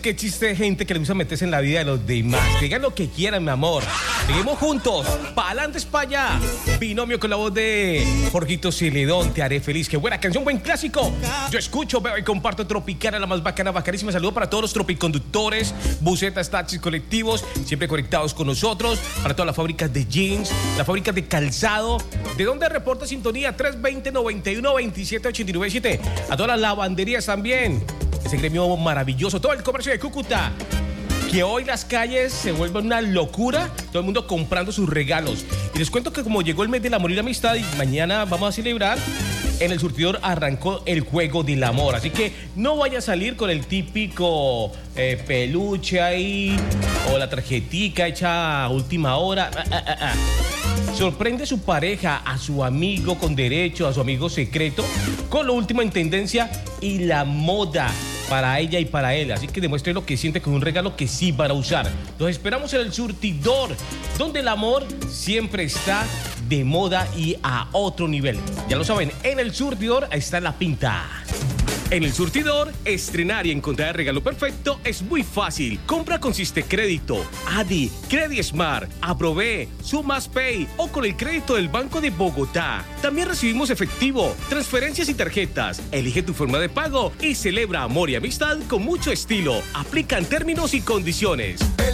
qué chiste de gente que le gusta meterse en la vida de los demás. Que digan lo que quieran, mi amor. Seguimos juntos. Pa'lante es pa' allá. Binomio con la voz de Jorgito Celedón. Te haré feliz. Qué buena canción, buen clásico. Yo escucho, veo y comparto Tropicana, la más bacana, bacanísima. Saludo para todos los tropiconductores, busetas, taxis, colectivos, siempre conectados con nosotros. Para todas las fábricas de jeans, las fábricas de calzado. ¿De dónde reporta sintonía? 320-91-27-897. A todas las lavanderías también. Ese gremio maravilloso. Todo el comercio de Cúcuta. Que hoy las calles se vuelven una locura, todo el mundo comprando sus regalos. Y les cuento que como llegó el mes del amor y la amistad y mañana vamos a celebrar, en el surtidor arrancó el juego del amor. Así que no vaya a salir con el típico peluche ahí o la tarjetica hecha a última hora. Sorprende a su pareja, a su amigo con derecho, a su amigo secreto, con lo último en tendencia y la moda para ella y para él. Así que demuestre lo que siente con un regalo que sí van a usar. Los esperamos en el surtidor, donde el amor siempre está de moda y a otro nivel. Ya lo saben, en el surtidor está la pinta. En el surtidor, estrenar y encontrar el regalo perfecto es muy fácil. Compra con Sistecrédito, Adi, Credismart, Aprobé, Sumas Pay o con el crédito del Banco de Bogotá. También recibimos efectivo, transferencias y tarjetas. Elige tu forma de pago y celebra amor y amistad con mucho estilo. Aplican términos y condiciones.